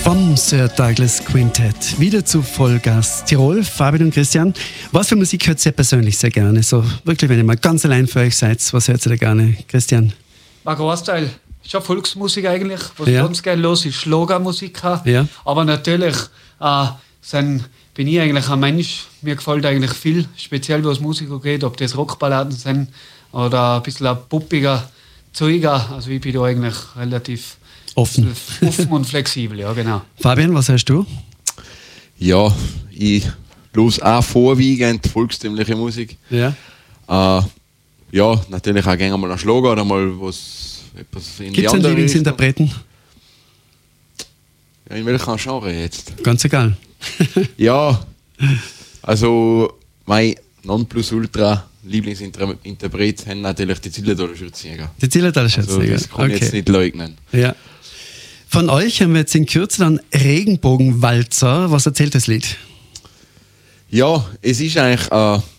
Vom Sir Douglas Quintett wieder zu Vollgas Tirol. Fabian und Christian, was für Musik hört ihr persönlich sehr gerne? So wirklich, wenn ihr mal ganz allein für euch seid, was hört ihr da gerne? Christian? Ein Großteil ist ja Volksmusik eigentlich. Was ich ganz gerne los ist Schlagermusik. Ja. Aber natürlich bin ich eigentlich ein Mensch, mir gefällt eigentlich viel, speziell was Musik geht, ob das Rockballaden sind oder ein bisschen ein puppiger Zeuger. Also ich bin da eigentlich relativ offen und flexibel, ja genau. Fabian, was hörst du? Ja, ich höre auch vorwiegend volkstümliche Musik. Ja. Ja, natürlich auch gerne mal einen Schlager oder mal etwas in die andere Richtung. Gibt es einen Lieblingsinterpreten? Ja, in welchem Genre jetzt? Ganz egal. Ja, also mein Nonplusultra Lieblingsinterpret haben natürlich die Zillertaler Schützenjäger. Die Zillertaler Schützenjäger. Also das kann ich jetzt nicht leugnen. Ja. Von euch haben wir jetzt in Kürze dann Regenbogenwalzer. Was erzählt das Lied? Ja, es ist eigentlich